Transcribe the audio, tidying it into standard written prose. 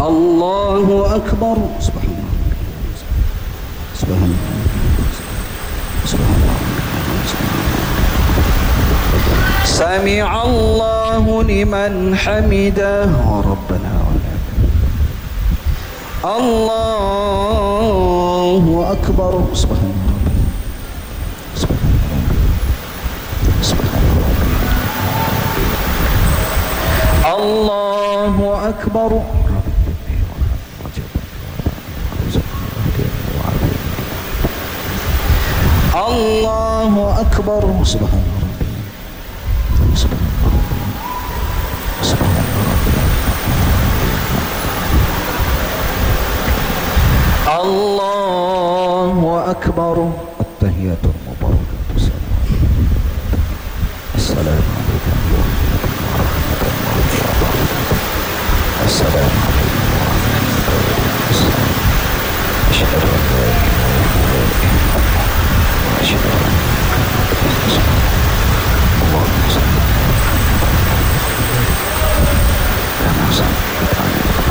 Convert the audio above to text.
Allahu Akbar. Subhanallah. Subhanallah. Subhanallah. Sami'allahu liman hamidah. Rabbana wa lakal. Allahu Akbar. Subhanallah. Allahu Akbar. Allahu Akbar. Subhanallah. Allahu Akbar. At-tahiyatul mubarakatuh. Assalamualaikum warahmatullahi wabarakatuh. Assalamualaikum.